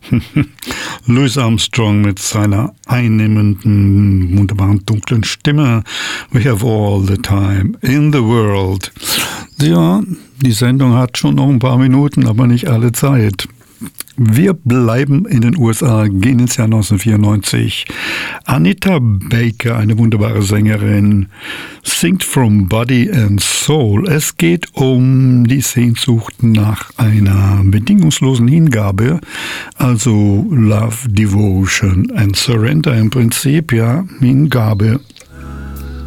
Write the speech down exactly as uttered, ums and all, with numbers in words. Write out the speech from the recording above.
Louis Armstrong mit seiner einnehmenden, wunderbaren, dunklen Stimme. We have all the time in the world. Ja, die Sendung hat schon noch ein paar Minuten, aber nicht alle Zeit. Wir bleiben in den U S A, gehen ins Jahr neunzehnhundertvierundneunzig. Anita Baker, eine wunderbare Sängerin, singt From Body and Soul. Es geht um die Sehnsucht nach einer bedingungslosen Hingabe, also Love, Devotion and Surrender im Prinzip, ja, Hingabe